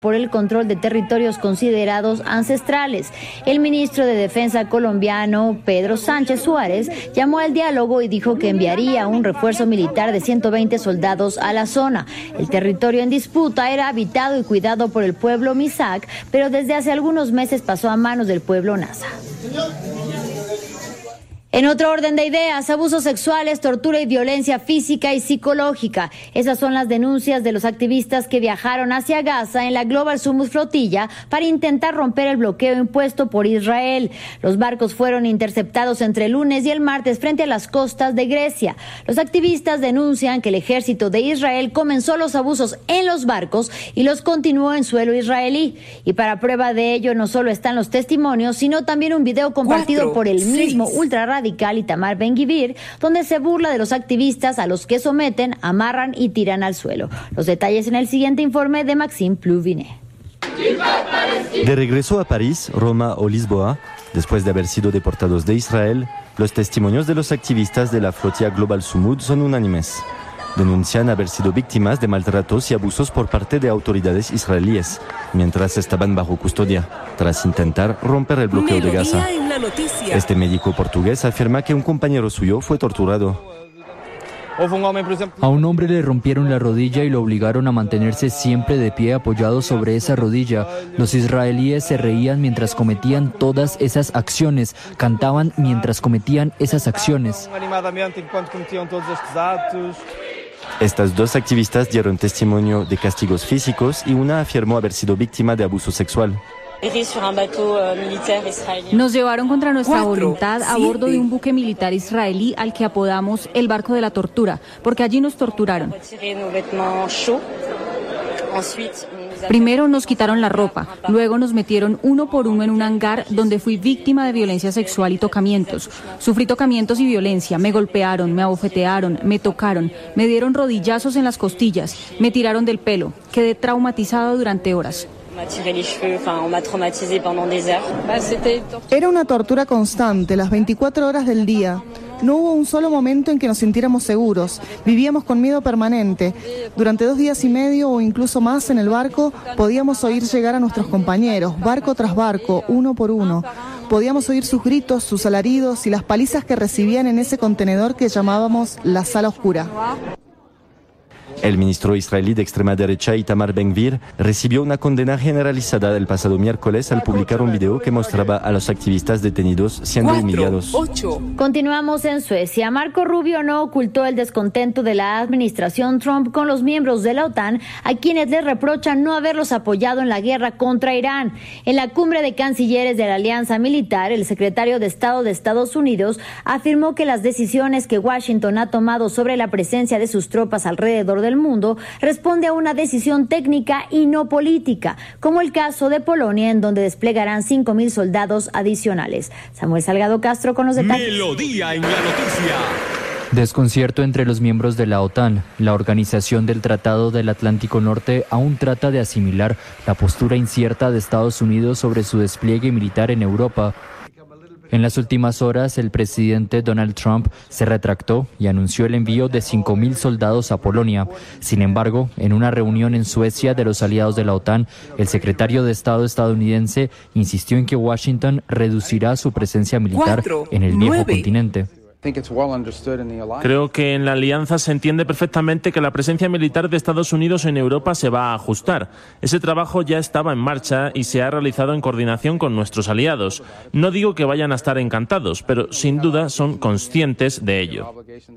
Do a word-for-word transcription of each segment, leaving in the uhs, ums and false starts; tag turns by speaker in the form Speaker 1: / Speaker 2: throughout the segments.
Speaker 1: por el control de territorios considerados ancestrales. El ministro de Defensa colombiano, Pedro Sánchez Suárez, llamó al diálogo y dijo que enviaría un refuerzo militar de ciento veinte soldados a la zona. El territorio en disputa era habitado y cuidado por el pueblo Misak, pero desde hace algunos meses pasó a manos del pueblo Nasa. En otro orden de ideas, abusos sexuales, tortura y violencia física y psicológica. Esas son las denuncias de los activistas que viajaron hacia Gaza en la Global Summit Flotilla para intentar romper el bloqueo impuesto por Israel. Los barcos fueron interceptados entre el lunes y el martes frente a las costas de Grecia. Los activistas denuncian que el ejército de Israel comenzó los abusos en los barcos y los continuó en suelo israelí. Y para prueba de ello no solo están los testimonios, sino también un video compartido Cuatro, por el seis. mismo ultrarradical Itamar Ben-Gvir, donde se burla de los activistas a los que someten, amarran y tiran al suelo. Los detalles en el siguiente informe de Maxime Plouvinet.
Speaker 2: De regreso a París, Roma o Lisboa, después de haber sido deportados de Israel, los testimonios de los activistas de la flotilla Global Summit son unánimes. Denuncian haber sido víctimas de maltratos y abusos por parte de autoridades israelíes, mientras estaban bajo custodia, tras intentar romper el bloqueo de Gaza. Este médico portugués afirma que un compañero suyo fue torturado.
Speaker 3: A un hombre le rompieron la rodilla y lo obligaron a mantenerse siempre de pie apoyado sobre esa rodilla. Los israelíes se reían mientras cometían todas esas acciones, cantaban mientras cometían esas acciones.
Speaker 2: Estas dos activistas dieron testimonio de castigos físicos y una afirmó haber sido víctima de abuso sexual.
Speaker 4: Nos llevaron contra nuestra voluntad a bordo de un buque militar israelí al que apodamos el barco de la tortura, porque allí nos torturaron. Primero nos quitaron la ropa, luego nos metieron uno por uno en un hangar donde fui víctima de violencia sexual y tocamientos. Sufrí tocamientos y violencia, me golpearon, me abofetearon, me tocaron, me dieron rodillazos en las costillas, me tiraron del pelo, quedé traumatizado durante horas.
Speaker 5: Era una tortura constante, las veinticuatro horas del día. No hubo un solo momento en que nos sintiéramos seguros. Vivíamos con miedo permanente. Durante dos días y medio o incluso más en el barco, podíamos oír llegar a nuestros compañeros, barco tras barco, uno por uno. Podíamos oír sus gritos, sus alaridos y las palizas que recibían en ese contenedor que llamábamos la sala oscura.
Speaker 2: El ministro israelí de extrema derecha, Itamar Ben-Gvir, recibió una condena generalizada el pasado miércoles al publicar un video que mostraba a los activistas detenidos siendo Cuatro, humillados.
Speaker 1: Ocho. Continuamos en Suecia. Marco Rubio no ocultó el descontento de la administración Trump con los miembros de la OTAN, a quienes les reprochan no haberlos apoyado en la guerra contra Irán. En la cumbre de cancilleres de la alianza militar, el secretario de Estado de Estados Unidos afirmó que las decisiones que Washington ha tomado sobre la presencia de sus tropas alrededor del mundo responde a una decisión técnica y no política, como el caso de Polonia, en donde desplegarán cinco mil soldados adicionales. Samuel Salgado Castro con los detalles.
Speaker 6: Melodía en la noticia.
Speaker 3: Desconcierto entre los miembros de la OTAN. La Organización del Tratado del Atlántico Norte aún trata de asimilar la postura incierta de Estados Unidos sobre su despliegue militar en Europa. En las últimas horas, el presidente Donald Trump se retractó y anunció el envío de cinco mil soldados a Polonia. Sin embargo, en una reunión en Suecia de los aliados de la OTAN, el secretario de Estado estadounidense insistió en que Washington reducirá su presencia militar Cuatro, en el viejo nueve. continente.
Speaker 7: Creo que en la alianza se entiende perfectamente que la presencia militar de Estados Unidos en Europa se va a ajustar. Ese trabajo ya estaba en marcha y se ha realizado en coordinación con nuestros aliados. No digo que vayan a estar encantados, pero sin duda son conscientes de ello.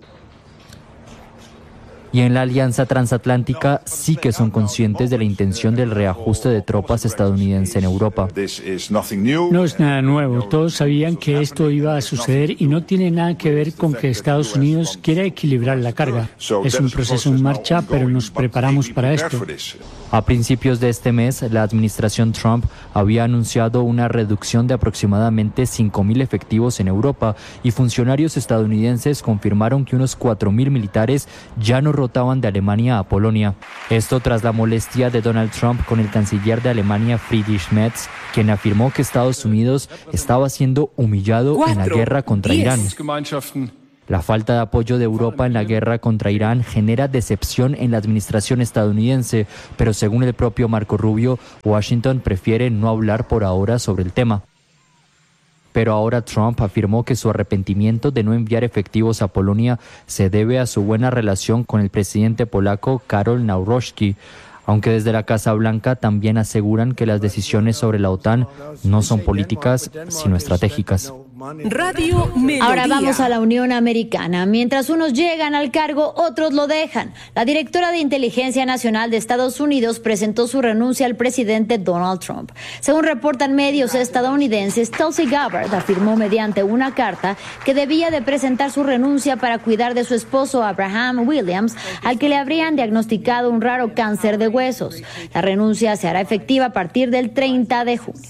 Speaker 3: Y en la alianza transatlántica sí que son conscientes de la intención del reajuste de tropas estadounidenses en Europa.
Speaker 8: No es nada nuevo, todos sabían que esto iba a suceder y no tiene nada que ver con que Estados Unidos quiera equilibrar la carga. Es un proceso en marcha, pero nos preparamos para esto.
Speaker 3: A principios de este mes, la administración Trump había anunciado una reducción de aproximadamente cinco mil efectivos en Europa y funcionarios estadounidenses confirmaron que unos cuatro mil militares ya no rotaban de Alemania a Polonia. Esto tras la molestia de Donald Trump con el canciller de Alemania, Friedrich Merz, quien afirmó que Estados Unidos estaba siendo humillado Cuatro, en la guerra contra diez. Irán. La falta de apoyo de Europa en la guerra contra Irán genera decepción en la administración estadounidense, pero según el propio Marco Rubio, Washington prefiere no hablar por ahora sobre el tema. Pero ahora Trump afirmó que su arrepentimiento de no enviar efectivos a Polonia se debe a su buena relación con el presidente polaco Karol Nawrocki, aunque desde la Casa Blanca también aseguran que las decisiones sobre la OTAN no son políticas, sino estratégicas.
Speaker 1: Radio Melodía. Ahora vamos a la Unión Americana. Mientras unos llegan al cargo, otros lo dejan. La directora de Inteligencia Nacional de Estados Unidos presentó su renuncia al presidente Donald Trump. Según reportan medios estadounidenses, Tulsi Gabbard afirmó mediante una carta que debía de presentar su renuncia para cuidar de su esposo Abraham Williams, al que le habrían diagnosticado un raro cáncer de huesos. La renuncia se hará efectiva a partir del treinta de junio.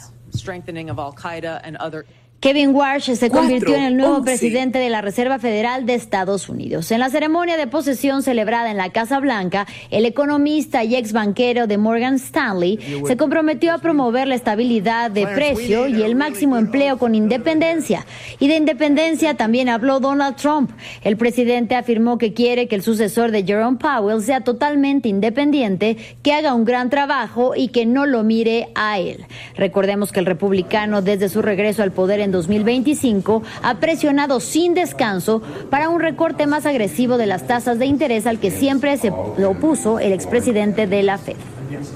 Speaker 1: Kevin Warsh se convirtió en el nuevo presidente de la Reserva Federal de Estados Unidos. En la ceremonia de posesión celebrada en la Casa Blanca, el economista y ex banquero de Morgan Stanley se comprometió a promover la estabilidad de precio y el máximo empleo con independencia. Y de independencia también habló Donald Trump. El presidente afirmó que quiere que el sucesor de Jerome Powell sea totalmente independiente, que haga un gran trabajo y que no lo mire a él. Recordemos que el republicano, desde su regreso al poder en dos mil veinticinco, ha presionado sin descanso para un recorte más agresivo de las tasas de interés al que siempre se opuso el expresidente de la Fed.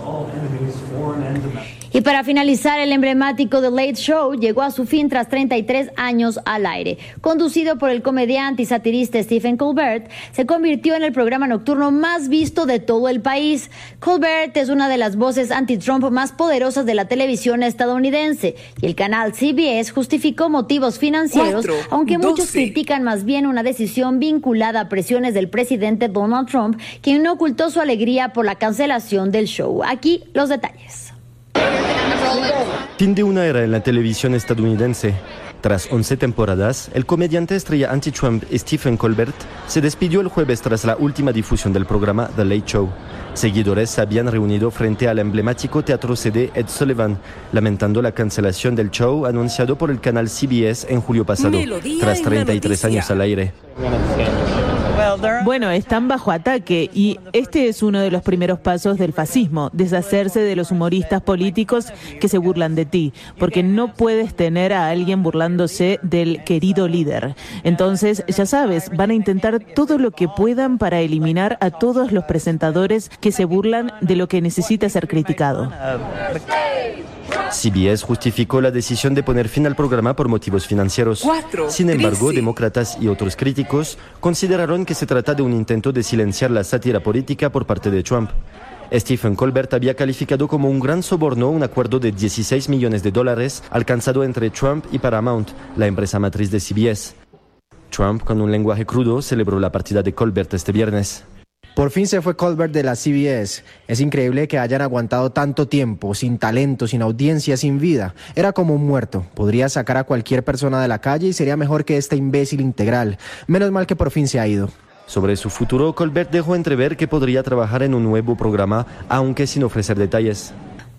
Speaker 1: Y para finalizar, el emblemático The Late Show llegó a su fin tras treinta y tres años al aire. Conducido por el comediante y satirista Stephen Colbert, se convirtió en el programa nocturno más visto de todo el país. Colbert es una de las voces anti-Trump más poderosas de la televisión estadounidense, y el canal C B S justificó motivos financieros, Cuatro, aunque muchos doce. critican más bien una decisión vinculada a presiones del presidente Donald Trump, quien no ocultó su alegría por la cancelación del show. Aquí los detalles.
Speaker 2: Fin de una era en la televisión estadounidense. Tras once temporadas, el comediante estrella anti-Trump Stephen Colbert se despidió el jueves tras la última difusión del programa The Late Show. Seguidores se habían reunido frente al emblemático teatro sede Ed Sullivan, lamentando la cancelación del show anunciado por el canal C B S en julio pasado, Melodía tras treinta y tres años al aire.
Speaker 9: Bueno, están bajo ataque y este es uno de los primeros pasos del fascismo, deshacerse de los humoristas políticos que se burlan de ti, porque no puedes tener a alguien burlándose del querido líder. Entonces, ya sabes, van a intentar todo lo que puedan para eliminar a todos los presentadores que se burlan de lo que necesita ser criticado.
Speaker 2: C B S justificó la decisión de poner fin al programa por motivos financieros. Cuatro, Sin embargo, crisis. demócratas y otros críticos consideraron que se trata de un intento de silenciar la sátira política por parte de Trump. Stephen Colbert había calificado como un gran soborno un acuerdo de dieciséis millones de dólares alcanzado entre Trump y Paramount, la empresa matriz de C B S. Trump, con un lenguaje crudo, celebró la partida de Colbert este viernes.
Speaker 10: Por fin se fue Colbert de la C B S. Es increíble que hayan aguantado tanto tiempo, sin talento, sin audiencia, sin vida. Era como un muerto. Podría sacar a cualquier persona de la calle y sería mejor que este imbécil integral. Menos mal que por fin se ha ido.
Speaker 2: Sobre su futuro, Colbert dejó entrever que podría trabajar en un nuevo programa, aunque sin ofrecer detalles.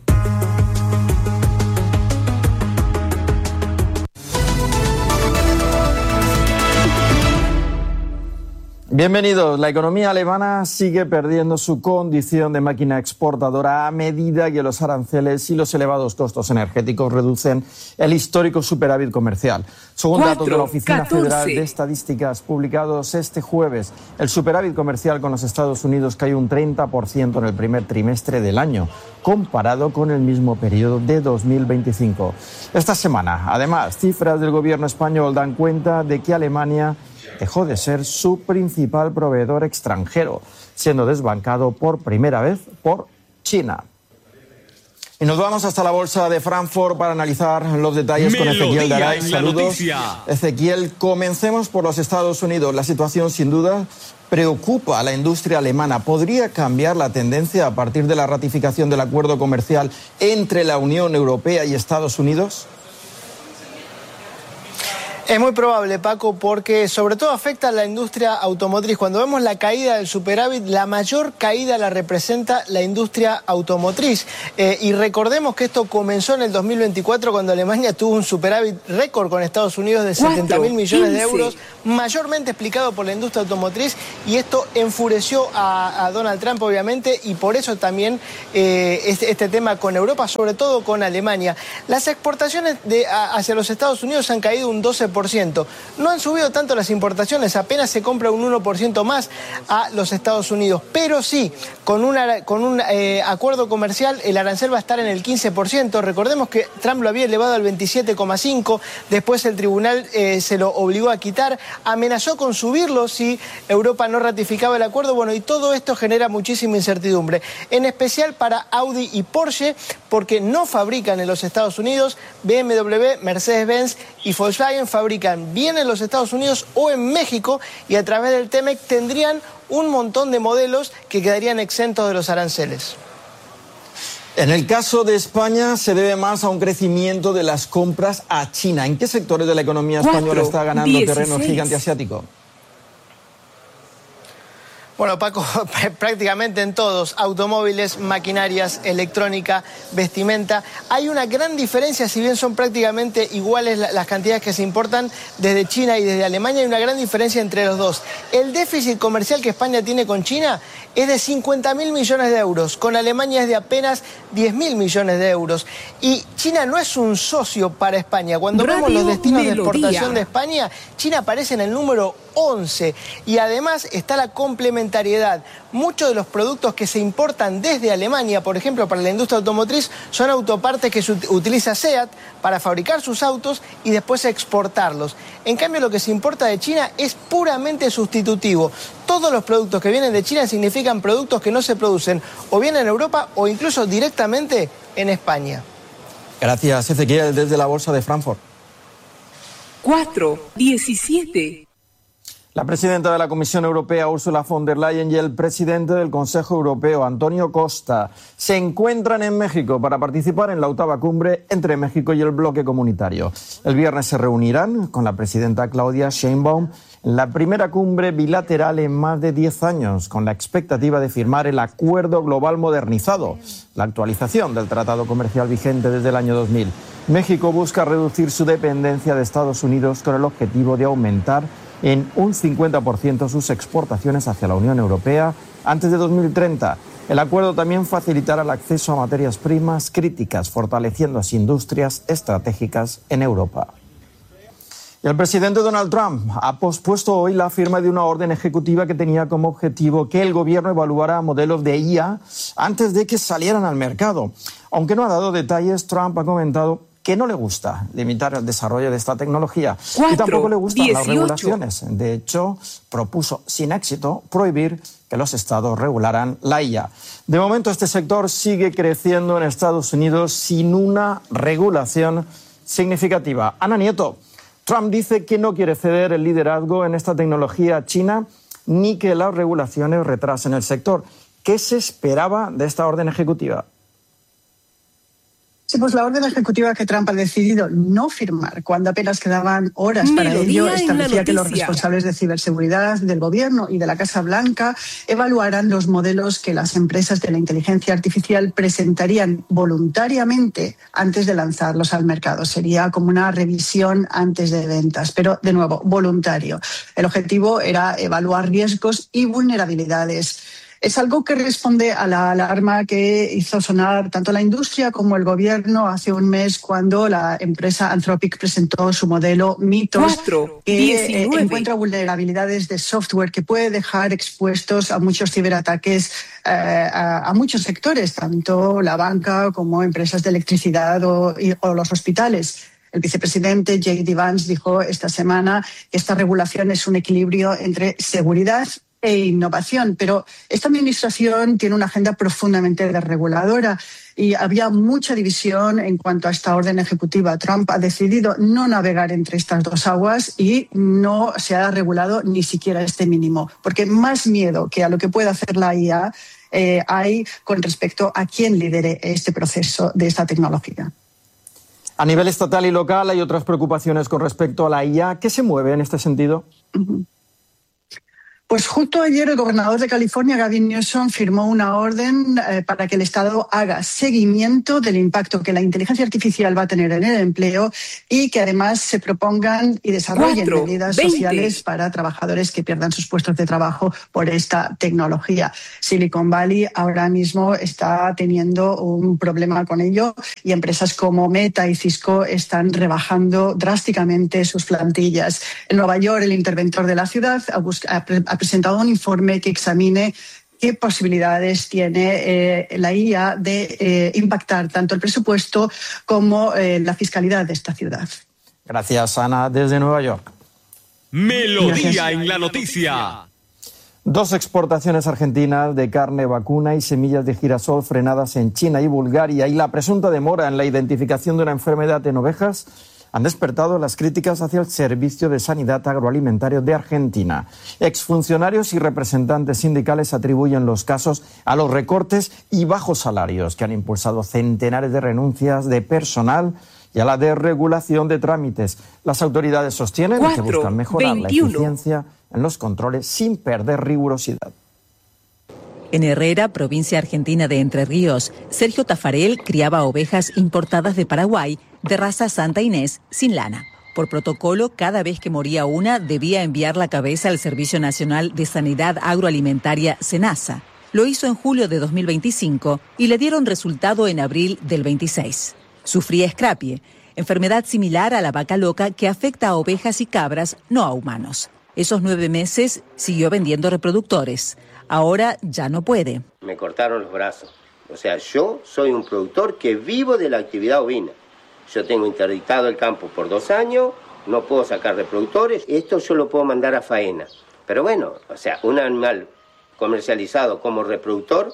Speaker 11: Bienvenidos. La economía alemana sigue perdiendo su condición de máquina exportadora a medida que los aranceles y los elevados costos energéticos reducen el histórico superávit comercial. Según datos de la Oficina Federal de Estadísticas publicados este jueves, el superávit comercial con los Estados Unidos cayó un treinta por ciento en el primer trimestre del año, comparado con el mismo periodo de dos mil veinticinco. Esta semana, además, cifras del gobierno español dan cuenta de que Alemania dejó de ser su principal proveedor extranjero, siendo desbancado por primera vez por China. Y nos vamos hasta la bolsa de Frankfurt para analizar los detalles con Ezequiel Garay. Saludos. Ezequiel, comencemos por los Estados Unidos. La situación, sin duda, preocupa a la industria alemana. ¿Podría cambiar la tendencia a partir de la ratificación del acuerdo comercial entre la Unión Europea y Estados Unidos?
Speaker 12: Es muy probable, Paco, porque sobre todo afecta a la industria automotriz. Cuando vemos la caída del superávit, la mayor caída la representa la industria automotriz. Eh, y recordemos que esto comenzó en el dos mil veinticuatro, cuando Alemania tuvo un superávit récord con Estados Unidos de setenta mil millones de euros, mayormente explicado por la industria automotriz, y esto enfureció a, a Donald Trump, obviamente, y por eso también eh, este, este tema con Europa, sobre todo con Alemania. Las exportaciones de, a, hacia los Estados Unidos han caído un doce por ciento. No han subido tanto las importaciones, apenas se compra un uno por ciento más a los Estados Unidos, pero sí, con, una, con un eh, acuerdo comercial el arancel va a estar en el quince por ciento. Recordemos que Trump lo había elevado al veintisiete coma cinco por ciento, después el tribunal eh, se lo obligó a quitar, amenazó con subirlo si Europa no ratificaba el acuerdo. Bueno, y todo esto genera muchísima incertidumbre, en especial para Audi y Porsche, porque no fabrican en los Estados Unidos. B M W, Mercedes-Benz y Volkswagen fabrican bien en los Estados Unidos o en México, y a través del T M E C tendrían un montón de modelos que quedarían exentos de los aranceles.
Speaker 11: En el caso de España se debe más a un crecimiento de las compras a China. ¿En qué sectores de la economía española está ganando terreno el gigante asiático?
Speaker 12: Bueno, Paco, prácticamente en todos: automóviles, maquinarias, electrónica, vestimenta. Hay una gran diferencia, si bien son prácticamente iguales las cantidades que se importan desde China y desde Alemania, hay una gran diferencia entre los dos. El déficit comercial que España tiene con China es de cincuenta mil millones de euros, con Alemania es de apenas diez mil millones de euros. Y China no es un socio para España. Cuando Radio vemos los destinos Melodía. de exportación de España, China aparece en el número once. Y además está la complementariedad. Muchos de los productos que se importan desde Alemania, por ejemplo, para la industria automotriz, son autopartes que utiliza SEAT para fabricar sus autos y después exportarlos. En cambio, lo que se importa de China es puramente sustitutivo. Todos los productos que vienen de China significan productos que no se producen o bien en Europa o incluso directamente en España.
Speaker 11: Gracias, Ezequiel, desde la Bolsa de Frankfurt.
Speaker 13: cuatro diecisiete.
Speaker 11: La presidenta de la Comisión Europea, Ursula von der Leyen, y el presidente del Consejo Europeo, Antonio Costa, se encuentran en México para participar en la octava cumbre entre México y el bloque comunitario. El viernes se reunirán con la presidenta Claudia Sheinbaum en la primera cumbre bilateral en más de diez años, con la expectativa de firmar el Acuerdo Global Modernizado, la actualización del tratado comercial vigente desde el año dos mil. México busca reducir su dependencia de Estados Unidos con el objetivo de aumentar en un cincuenta por ciento sus exportaciones hacia la Unión Europea antes de dos mil treinta. El acuerdo también facilitará el acceso a materias primas críticas, fortaleciendo las industrias estratégicas en Europa. Y el presidente Donald Trump ha pospuesto hoy la firma de una orden ejecutiva que tenía como objetivo que el gobierno evaluara modelos de I A antes de que salieran al mercado. Aunque no ha dado detalles, Trump ha comentado que no le gusta limitar el desarrollo de esta tecnología y tampoco le gustan dieciocho. Las regulaciones. De hecho, propuso sin éxito prohibir que los estados regularan la I A. De momento, este sector sigue creciendo en Estados Unidos sin una regulación significativa. Ana Nieto, Trump dice que no quiere ceder el liderazgo en esta tecnología china ni que las regulaciones retrasen el sector. ¿Qué se esperaba de esta orden ejecutiva?
Speaker 14: Sí, pues la orden ejecutiva que Trump ha decidido no firmar cuando apenas quedaban horas para ello establecía que los responsables de ciberseguridad del gobierno y de la Casa Blanca evaluaran los modelos que las empresas de la inteligencia artificial presentarían voluntariamente antes de lanzarlos al mercado. Sería como una revisión antes de ventas, pero de nuevo, voluntario. El objetivo era evaluar riesgos y vulnerabilidades. Es algo que responde a la alarma que hizo sonar tanto la industria como el gobierno hace un mes cuando la empresa Anthropic presentó su modelo Mythos, cuatro, que eh, encuentra vulnerabilidades de software que puede dejar expuestos a muchos ciberataques eh, a, a muchos sectores, tanto la banca como empresas de electricidad o, y, o los hospitales. El vicepresidente J D Vance dijo esta semana que esta regulación es un equilibrio entre seguridad e innovación, pero esta administración tiene una agenda profundamente desreguladora y había mucha división en cuanto a esta orden ejecutiva. Trump ha decidido no navegar entre estas dos aguas y no se ha regulado ni siquiera este mínimo, porque más miedo que a lo que pueda hacer la I A eh, hay con respecto a quién lidere este proceso de esta tecnología.
Speaker 11: A nivel estatal y local hay otras preocupaciones con respecto a la I A. ¿Qué se mueve en este sentido?
Speaker 14: Uh-huh. Pues justo ayer el gobernador de California, Gavin Newsom, firmó una orden eh, para que el Estado haga seguimiento del impacto que la inteligencia artificial va a tener en el empleo y que además se propongan y desarrollen Cuatro, medidas veinte. sociales para trabajadores que pierdan sus puestos de trabajo por esta tecnología. Silicon Valley ahora mismo está teniendo un problema con ello y empresas como Meta y Cisco están rebajando drásticamente sus plantillas. En Nueva York, el interventor de la ciudad ha, busca, ha presentado un informe que examine qué posibilidades tiene eh, la I A de eh, impactar tanto el presupuesto como eh, la fiscalidad de esta ciudad.
Speaker 11: Gracias, Ana, desde Nueva York.
Speaker 6: Melodía Gracias. En la noticia.
Speaker 11: Dos exportaciones argentinas de carne vacuna y semillas de girasol frenadas en China y Bulgaria y la presunta demora en la identificación de una enfermedad en ovejas han despertado las críticas hacia el Servicio de Sanidad Agroalimentario de Argentina. Exfuncionarios y representantes sindicales atribuyen los casos a los recortes y bajos salarios que han impulsado centenares de renuncias de personal y a la desregulación de trámites. Las autoridades sostienen Cuatro, que buscan mejorar veintiuno. La eficiencia en los controles sin perder rigurosidad.
Speaker 15: En Herrera, provincia argentina de Entre Ríos, Sergio Tafarel criaba ovejas importadas de Paraguay de raza Santa Inés sin lana. Por protocolo, cada vez que moría una, debía enviar la cabeza al Servicio Nacional de Sanidad Agroalimentaria, SENASA. Lo hizo en julio de dos mil veinticinco y le dieron resultado en abril del veintiséis. Sufría escrapie, enfermedad similar a la vaca loca que afecta a ovejas y cabras, no a humanos. Esos nueve meses siguió vendiendo reproductores. Ahora ya no puede.
Speaker 16: Me cortaron los brazos. O sea, yo soy un productor que vivo de la actividad ovina. Yo tengo interdictado el campo por dos años, no puedo sacar reproductores. Esto yo lo puedo mandar a faena. Pero bueno, o sea, un animal comercializado como reproductor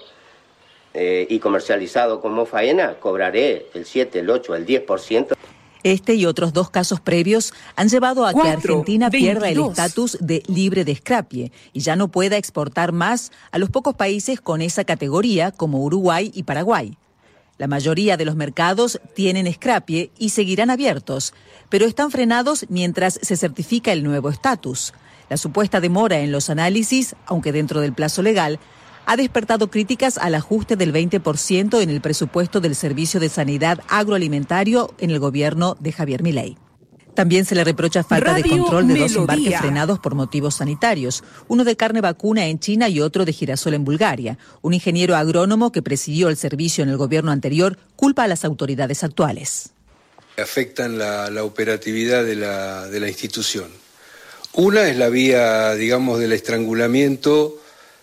Speaker 16: eh, y comercializado como faena, cobraré el siete, el ocho, el diez por ciento.
Speaker 15: Este y otros dos casos previos han llevado a Cuatro, que Argentina veintidós. Pierda el estatus de libre de escrapie y ya no pueda exportar más a los pocos países con esa categoría como Uruguay y Paraguay. La mayoría de los mercados tienen escrapie y seguirán abiertos, pero están frenados mientras se certifica el nuevo estatus. La supuesta demora en los análisis, aunque dentro del plazo legal, ha despertado críticas al ajuste del veinte por ciento en el presupuesto del Servicio de Sanidad Agroalimentario en el gobierno de Javier Milei. También se le reprocha falta Radio de control de Melodía. Dos embarques frenados por motivos sanitarios, uno de carne vacuna en China y otro de girasol en Bulgaria. Un ingeniero agrónomo que presidió el servicio en el gobierno anterior culpa a las autoridades actuales.
Speaker 17: Afectan la, la operatividad de la, de la institución. Una es la vía, digamos, del estrangulamiento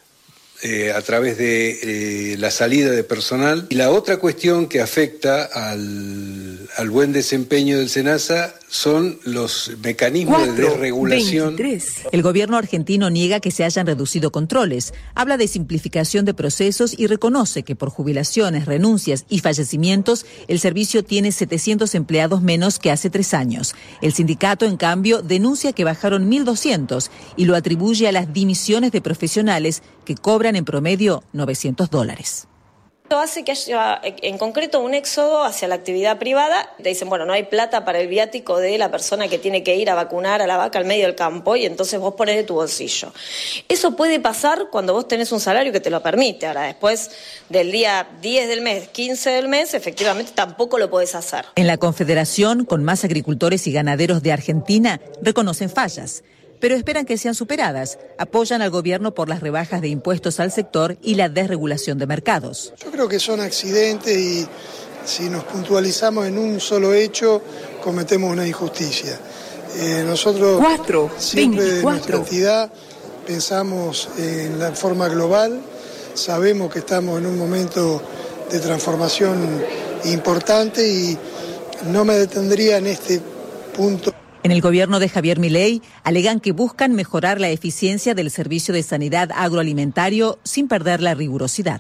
Speaker 17: Eh, a través de eh, la salida de personal. Y la otra cuestión que afecta al, al buen desempeño del SENASA son los mecanismos Cuatro, de desregulación.
Speaker 15: veintitrés. El gobierno argentino niega que se hayan reducido controles, habla de simplificación de procesos y reconoce que por jubilaciones, renuncias y fallecimientos el servicio tiene setecientos empleados menos que hace tres años. El sindicato, en cambio, denuncia que bajaron mil doscientos y lo atribuye a las dimisiones de profesionales que cobran en promedio novecientos dólares.
Speaker 18: Esto hace que haya en concreto un éxodo hacia la actividad privada. Te dicen, bueno, no hay plata para el viático de la persona que tiene que ir a vacunar a la vaca al medio del campo y entonces vos ponés de tu bolsillo. Eso puede pasar cuando vos tenés un salario que te lo permite. Ahora, después del día diez del mes, quince del mes, efectivamente tampoco lo podés hacer.
Speaker 15: En la Confederación, con más agricultores y ganaderos de Argentina, reconocen fallas, pero esperan que sean superadas. Apoyan al gobierno por las rebajas de impuestos al sector y la desregulación de mercados.
Speaker 19: Yo creo que son accidentes y si nos puntualizamos en un solo hecho, cometemos una injusticia. Eh, nosotros Cuatro, siempre de nuestra entidad pensamos en la forma global, sabemos que estamos en un momento de transformación importante y no me detendría en este punto.
Speaker 15: En el gobierno de Javier Milei alegan que buscan mejorar la eficiencia del servicio de sanidad agroalimentario sin perder la rigurosidad.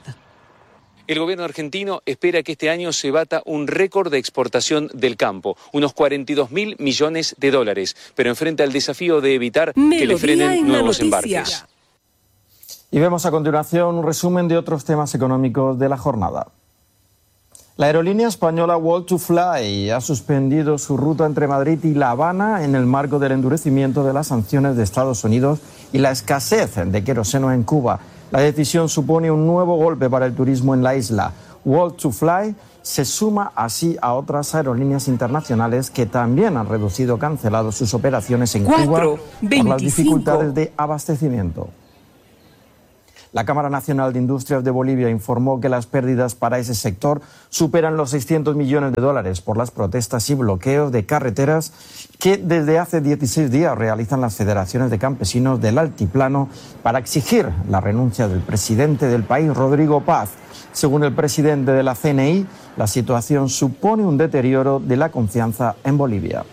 Speaker 20: El gobierno argentino espera que este año se bata un récord de exportación del campo, unos cuarenta y dos mil millones de dólares, pero enfrenta el desafío de evitar Melodía que le frenen nuevos embarques.
Speaker 11: Y vemos a continuación un resumen de otros temas económicos de la jornada. La aerolínea española World to Fly ha suspendido su ruta entre Madrid y La Habana en el marco del endurecimiento de las sanciones de Estados Unidos y la escasez de queroseno en Cuba. La decisión supone un nuevo golpe para el turismo en la isla. World to Fly se suma así a otras aerolíneas internacionales que también han reducido o cancelado sus operaciones en Cuba por las dificultades de abastecimiento. La Cámara Nacional de Industrias de Bolivia informó que las pérdidas para ese sector superan los seiscientos millones de dólares por las protestas y bloqueos de carreteras que desde hace dieciséis días realizan las federaciones de campesinos del Altiplano para exigir la renuncia del presidente del país, Rodrigo Paz. Según el presidente de la C N I, la situación supone un deterioro de la confianza en Bolivia.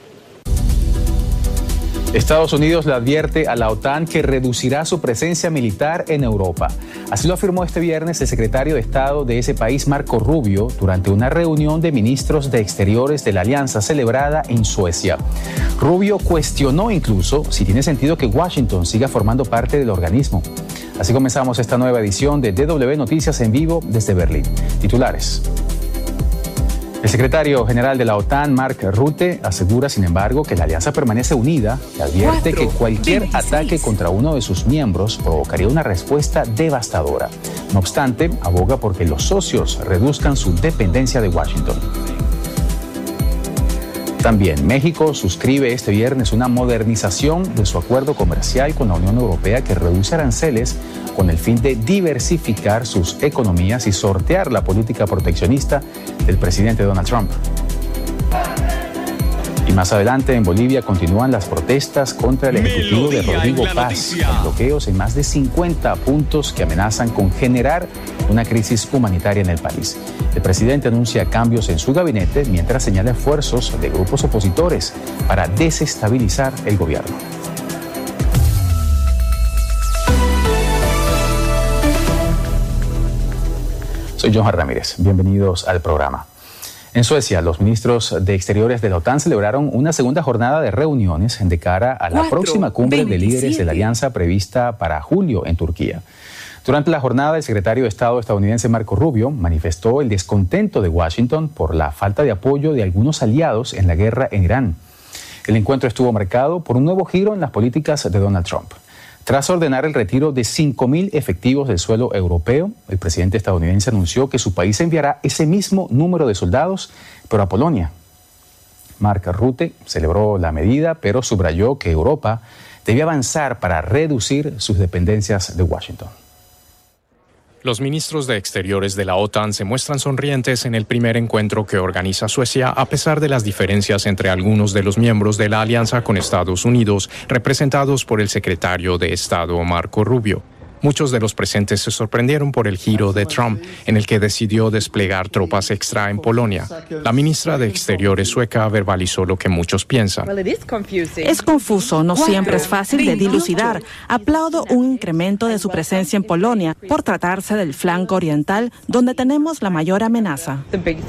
Speaker 21: Estados Unidos le advierte a la OTAN que reducirá su presencia militar en Europa. Así lo afirmó este viernes el secretario de Estado de ese país, Marco Rubio, durante una reunión de ministros de Exteriores de la Alianza celebrada en Suecia. Rubio cuestionó incluso si tiene sentido que Washington siga formando parte del organismo. Así comenzamos esta nueva edición de D W Noticias en vivo desde Berlín. Titulares. El secretario general de la OTAN, Mark Rutte, asegura, sin embargo, que la alianza permanece unida y advierte que cualquier ataque contra uno de sus miembros provocaría una respuesta devastadora. No obstante, aboga porque los socios reduzcan su dependencia de Washington. También México suscribe este viernes una modernización de su acuerdo comercial con la Unión Europea que reduce aranceles con el fin de diversificar sus economías y sortear la política proteccionista del presidente Donald Trump. Y más adelante en Bolivia continúan las protestas contra el ejecutivo de Rodrigo Paz, con bloqueos en más de cincuenta puntos que amenazan con generar una crisis humanitaria en el país. El presidente anuncia cambios en su gabinete mientras señala esfuerzos de grupos opositores para desestabilizar el gobierno. Soy John Ramírez. Bienvenidos al programa. En Suecia, los ministros de Exteriores de la OTAN celebraron una segunda jornada de reuniones de cara a la próxima cumbre de líderes de la alianza prevista para julio en Turquía. Durante la jornada, el secretario de Estado estadounidense Marco Rubio manifestó el descontento de Washington por la falta de apoyo de algunos aliados en la guerra en Irán. El encuentro estuvo marcado por un nuevo giro en las políticas de Donald Trump. Tras ordenar el retiro de cinco mil efectivos del suelo europeo, el presidente estadounidense anunció que su país enviará ese mismo número de soldados, pero a Polonia. Mark Rutte celebró la medida, pero subrayó que Europa debe avanzar para reducir sus dependencias de Washington.
Speaker 22: Los ministros de Exteriores de la OTAN se muestran sonrientes en el primer encuentro que organiza Suecia, a pesar de las diferencias entre algunos de los miembros de la alianza con Estados Unidos, representados por el secretario de Estado Marco Rubio. Muchos de los presentes se sorprendieron por el giro de Trump, en el que decidió desplegar tropas extra en Polonia. La ministra de Exteriores sueca verbalizó lo que muchos piensan.
Speaker 23: Es confuso, no siempre es fácil de dilucidar. Aplaudo un incremento de su presencia en Polonia por tratarse del flanco oriental, donde tenemos la mayor amenaza.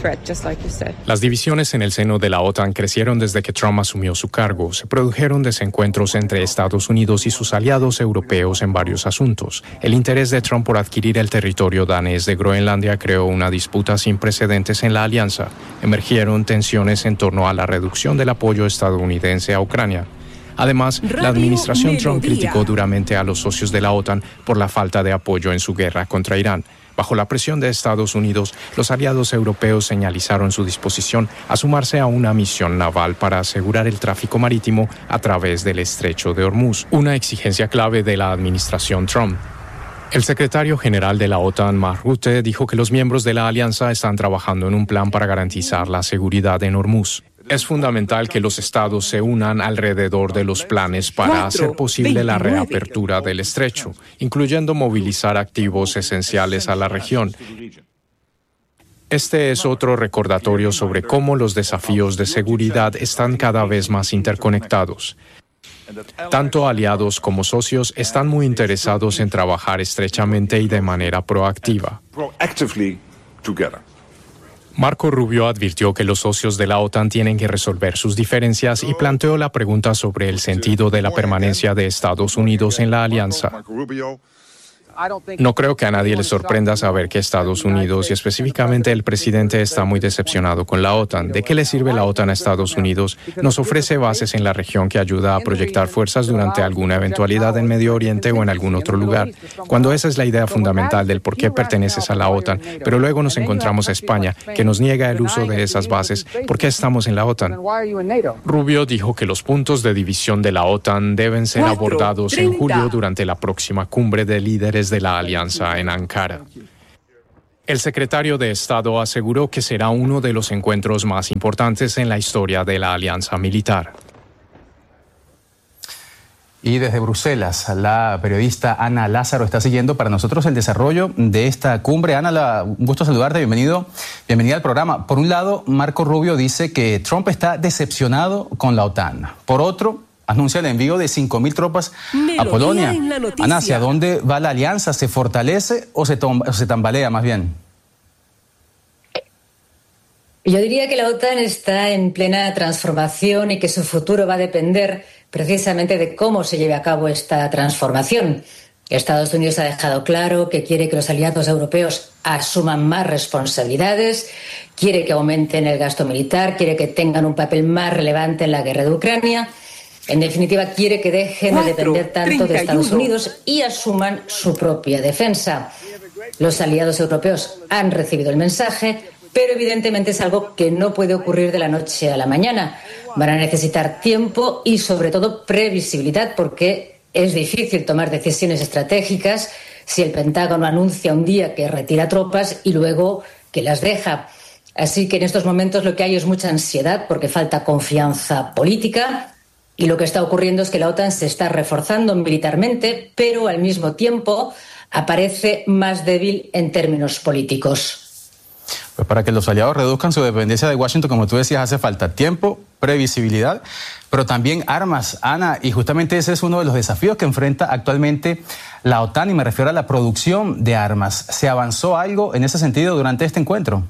Speaker 22: Las divisiones en el seno de la OTAN crecieron desde que Trump asumió su cargo. Se produjeron desencuentros entre Estados Unidos y sus aliados europeos en varios asuntos. El interés de Trump por adquirir el territorio danés de Groenlandia creó una disputa sin precedentes en la alianza. Emergieron tensiones en torno a la reducción del apoyo estadounidense a Ucrania. Además, la administración Trump criticó duramente a los socios de la OTAN por la falta de apoyo en su guerra contra Irán. Bajo la presión de Estados Unidos, los aliados europeos señalizaron su disposición a sumarse a una misión naval para asegurar el tráfico marítimo a través del estrecho de Hormuz, una exigencia clave de la administración Trump. El secretario general de la OTAN, Mark Rutte, dijo que los miembros de la alianza están trabajando en un plan para garantizar la seguridad en Hormuz. Es fundamental que los estados se unan alrededor de los planes para hacer posible la reapertura del estrecho, incluyendo movilizar activos esenciales a la región. Este es otro recordatorio sobre cómo los desafíos de seguridad están cada vez más interconectados. Tanto aliados como socios están muy interesados en trabajar estrechamente y de manera proactiva. Marco Rubio advirtió que los socios de la OTAN tienen que resolver sus diferencias y planteó la pregunta sobre el sentido de la permanencia de Estados Unidos en la alianza. No creo que a nadie le sorprenda saber que Estados Unidos y específicamente el presidente está muy decepcionado con la OTAN. ¿De qué le sirve la OTAN a Estados Unidos? Nos ofrece bases en la región que ayuda a proyectar fuerzas durante alguna eventualidad en Medio Oriente o en algún otro lugar. Cuando esa es la idea fundamental del por qué perteneces a la OTAN, pero luego nos encontramos a España, que nos niega el uso de esas bases, ¿por qué estamos en la OTAN? Rubio dijo que los puntos de división de la OTAN deben ser abordados en julio durante la próxima cumbre de líderes de la alianza en Ankara. El secretario de Estado aseguró que será uno de los encuentros más importantes en la historia de la alianza militar.
Speaker 21: Y desde Bruselas, la periodista Ana Lázaro está siguiendo para nosotros el desarrollo de esta cumbre. Ana, la, un gusto saludarte, bienvenido, bienvenida al programa. Por un lado, Marco Rubio dice que Trump está decepcionado con la OTAN. Por otro, anuncia el envío de cinco mil tropas a Polonia. Ana, ¿hacia dónde va la alianza? ¿Se fortalece o se, o se tambalea más bien?
Speaker 4: Yo diría que la OTAN está en plena transformación y que su futuro va a depender precisamente de cómo se lleve a cabo esta transformación. Estados Unidos ha dejado claro que quiere que los aliados europeos asuman más responsabilidades, quiere que aumenten el gasto militar, quiere que tengan un papel más relevante en la guerra de Ucrania. En definitiva, quiere que dejen de depender tanto de Estados Unidos y asuman su propia defensa. Los aliados europeos han recibido el mensaje, pero evidentemente es algo que no puede ocurrir de la noche a la mañana. Van a necesitar tiempo y sobre todo previsibilidad, porque es difícil tomar decisiones estratégicas si el Pentágono anuncia un día que retira tropas y luego que las deja. Así que en estos momentos lo que hay es mucha ansiedad porque falta confianza política y lo que está ocurriendo es que la OTAN se está reforzando militarmente, pero al mismo tiempo aparece más débil en términos políticos.
Speaker 21: Pues para que los aliados reduzcan su dependencia de Washington, como tú decías, hace falta tiempo, previsibilidad, pero también armas, Ana, y justamente ese es uno de los desafíos que enfrenta actualmente la OTAN, y me refiero a la producción de armas. ¿Se avanzó algo en ese sentido durante este encuentro?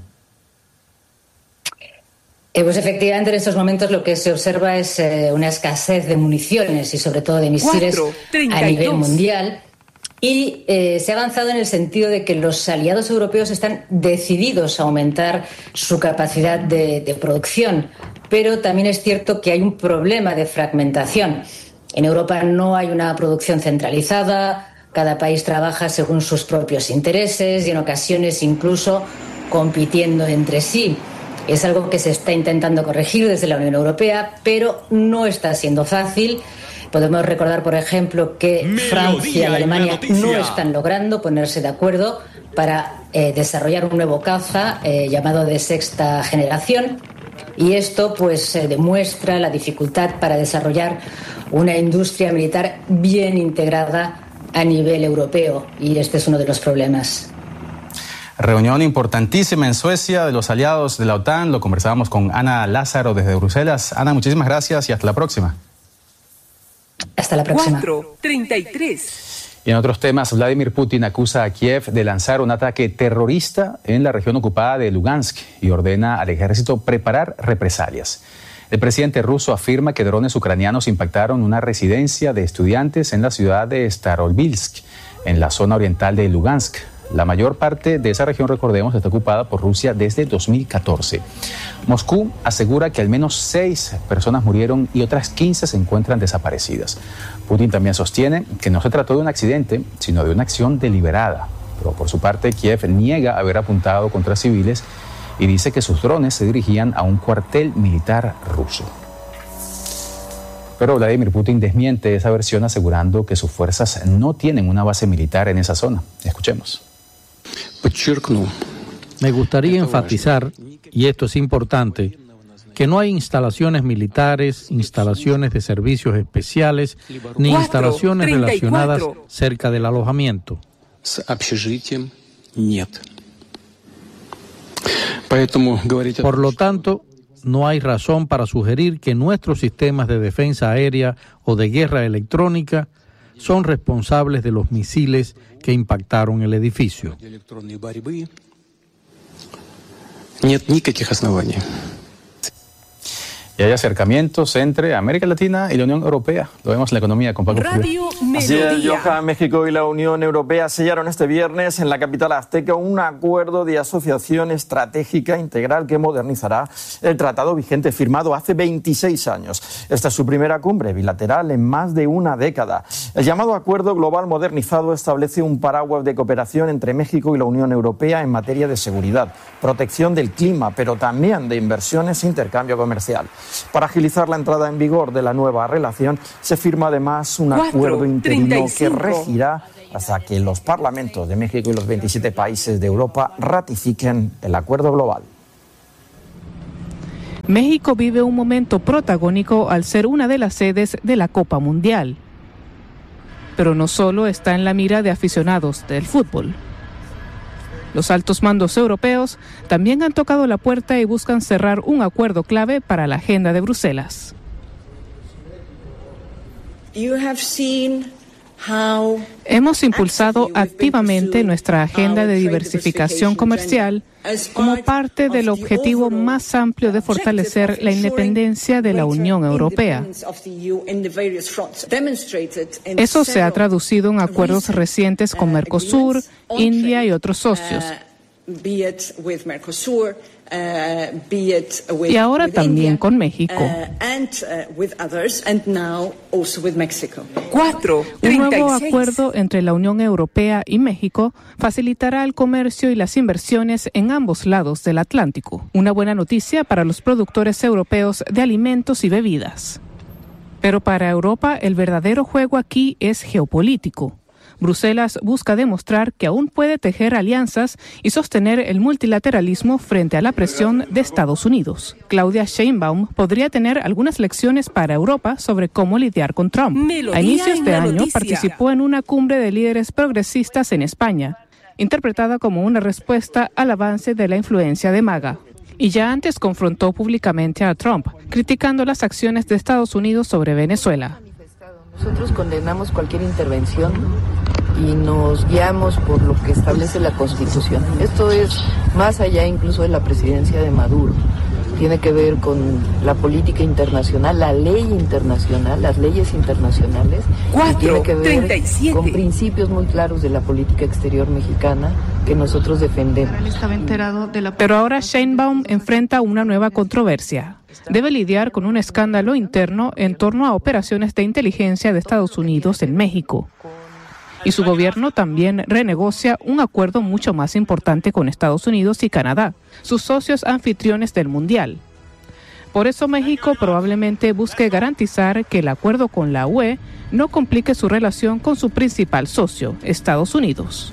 Speaker 4: Eh, pues efectivamente en estos momentos lo que se observa es eh, una escasez de municiones y sobre todo de misiles a nivel mundial. Y eh, se ha avanzado en el sentido de que los aliados europeos están decididos a aumentar su capacidad de, de producción, pero también es cierto que hay un problema de fragmentación. En Europa no hay una producción centralizada, cada país trabaja según sus propios intereses y en ocasiones incluso compitiendo entre sí. Es algo que se está intentando corregir desde la Unión Europea, pero no está siendo fácil. Podemos recordar, por ejemplo, que Melodía Francia y Alemania no están logrando ponerse de acuerdo para eh, desarrollar un nuevo caza eh, llamado de sexta generación. Y esto pues eh, demuestra la dificultad para desarrollar una industria militar bien integrada a nivel europeo. Y este es uno de los problemas.
Speaker 21: Reunión importantísima en Suecia de los aliados de la OTAN. Lo conversábamos con Ana Lázaro desde Bruselas. Ana, muchísimas gracias y hasta la próxima.
Speaker 4: Hasta la próxima.
Speaker 13: cuatro treinta y tres.
Speaker 21: Y en otros temas, Vladimir Putin acusa a Kiev de lanzar un ataque terrorista en la región ocupada de Lugansk y ordena al ejército preparar represalias. El presidente ruso afirma que drones ucranianos impactaron una residencia de estudiantes en la ciudad de Starobilsk, en la zona oriental de Lugansk. La mayor parte de esa región, recordemos, está ocupada por Rusia desde dos mil catorce. Moscú asegura que al menos seis personas murieron y otras quince se encuentran desaparecidas. Putin también sostiene que no se trató de un accidente, sino de una acción deliberada. Pero por su parte, Kiev niega haber apuntado contra civiles y dice que sus drones se dirigían a un cuartel militar ruso. Pero Vladimir Putin desmiente esa versión asegurando que sus fuerzas no tienen una base militar en esa zona. Escuchemos.
Speaker 5: Me gustaría enfatizar, y esto es importante, que no hay instalaciones militares, instalaciones de servicios especiales, ni instalaciones relacionadas cerca del alojamiento. Por lo tanto, no hay razón para sugerir que nuestros sistemas de defensa aérea o de guerra electrónica son responsables de los misiles que impactaron el edificio.
Speaker 21: Y y hay acercamientos entre América Latina y la Unión Europea. Lo vemos en la economía con Paco
Speaker 13: Radio
Speaker 11: Así es, Johan. México y la Unión Europea sellaron este viernes en la capital azteca un acuerdo de asociación estratégica integral que modernizará el tratado vigente firmado hace veintiséis años. Esta es su primera cumbre bilateral en más de una década. El llamado Acuerdo Global Modernizado establece un paraguas de cooperación entre México y la Unión Europea en materia de seguridad, protección del clima, pero también de inversiones e intercambio comercial. Para agilizar la entrada en vigor de la nueva relación, se firma además un acuerdo interino que regirá hasta que los parlamentos de México y los veintisiete países de Europa ratifiquen el acuerdo global.
Speaker 23: México vive un momento protagónico al ser una de las sedes de la Copa Mundial. Pero no solo está en la mira de aficionados del fútbol. Los altos mandos europeos también han tocado la puerta y buscan cerrar un acuerdo clave para la agenda de Bruselas. Hemos impulsado activamente nuestra agenda de diversificación comercial como parte del objetivo más amplio de fortalecer la independencia de la Unión Europea. Eso se ha traducido en acuerdos recientes con Mercosur, India y otros socios. Y ahora también con México.
Speaker 13: Cuatro,
Speaker 23: Un nuevo acuerdo entre la Unión Europea y México facilitará el comercio y las inversiones en ambos lados del Atlántico. Una buena noticia para los productores europeos de alimentos y bebidas. Pero para Europa, el verdadero juego aquí es geopolítico. Bruselas busca demostrar que aún puede tejer alianzas y sostener el multilateralismo frente a la presión de Estados Unidos. Claudia Sheinbaum podría tener algunas lecciones para Europa sobre cómo lidiar con Trump.
Speaker 13: Melodía
Speaker 23: A inicios de año
Speaker 13: noticia.
Speaker 23: participó en una cumbre de líderes progresistas en España, interpretada como una respuesta al avance de la influencia de MAGA. Y ya antes confrontó públicamente a Trump, criticando las acciones de Estados Unidos sobre Venezuela.
Speaker 3: Nosotros condenamos cualquier intervención y nos guiamos por lo que establece la Constitución. Esto es más allá incluso de la presidencia de Maduro. Tiene que ver con la política internacional, la ley internacional, las leyes internacionales.
Speaker 13: Cuatro,
Speaker 3: y tiene que ver
Speaker 13: treinta y siete.
Speaker 3: con principios muy claros de la política exterior mexicana que nosotros defendemos.
Speaker 23: Pero ahora Sheinbaum enfrenta una nueva controversia. Debe lidiar con un escándalo interno en torno a operaciones de inteligencia de Estados Unidos en México. Y su gobierno también renegocia un acuerdo mucho más importante con Estados Unidos y Canadá, sus socios anfitriones del Mundial. Por eso México probablemente busque garantizar que el acuerdo con la U E no complique su relación con su principal socio, Estados Unidos.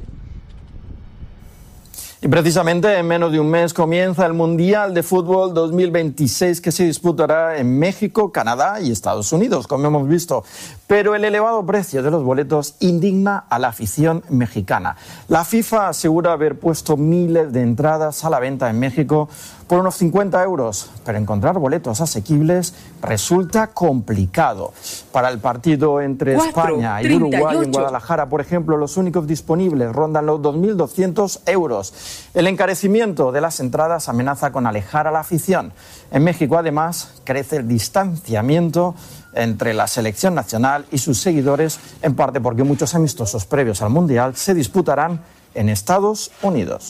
Speaker 11: Y precisamente en menos de un mes comienza el Mundial de Fútbol dos mil veintiséis que se disputará en México, Canadá y Estados Unidos, como hemos visto. Pero el elevado precio de los boletos indigna a la afición mexicana. La FIFA asegura haber puesto miles de entradas a la venta en México por unos cincuenta euros, pero encontrar boletos asequibles resulta complicado. Para el partido entre
Speaker 13: Cuatro,
Speaker 11: España y
Speaker 13: treinta y
Speaker 11: Uruguay en
Speaker 13: ocho.
Speaker 11: Guadalajara, por ejemplo, los únicos disponibles rondan los dos mil doscientos euros. El encarecimiento de las entradas amenaza con alejar a la afición. En México, además, crece el distanciamiento entre la selección nacional y sus seguidores, en parte porque muchos amistosos previos al Mundial se disputarán en Estados Unidos.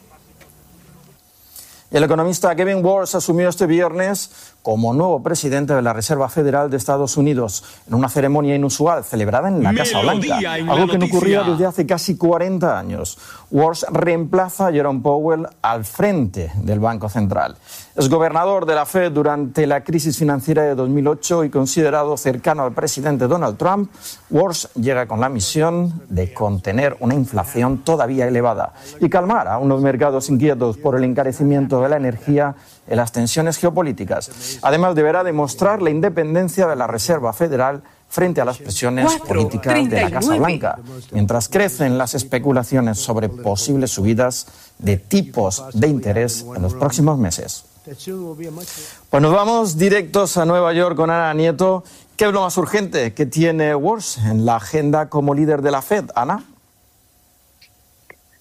Speaker 11: El economista Kevin Warsh asumió este viernes como nuevo presidente de la Reserva Federal de Estados Unidos en una ceremonia inusual celebrada en la Casa Blanca, algo que no ocurría desde hace casi cuarenta años. Warsh reemplaza a Jerome Powell al frente del Banco Central. Es gobernador de la Fed durante la crisis financiera de dos mil ocho y considerado cercano al presidente Donald Trump. Warsh llega con la misión de contener una inflación todavía elevada y calmar a unos mercados inquietos por el encarecimiento de la energía y las tensiones geopolíticas. Además, deberá demostrar la independencia de la Reserva Federal frente a las presiones
Speaker 13: Cuatro,
Speaker 11: políticas de la Casa Blanca, mientras crecen las especulaciones sobre posibles subidas de tipos de interés en los próximos meses. Pues nos vamos directos a Nueva York con Ana Nieto. ¿Qué es lo más urgente que tiene Warsh en la agenda como líder de la Fed, Ana?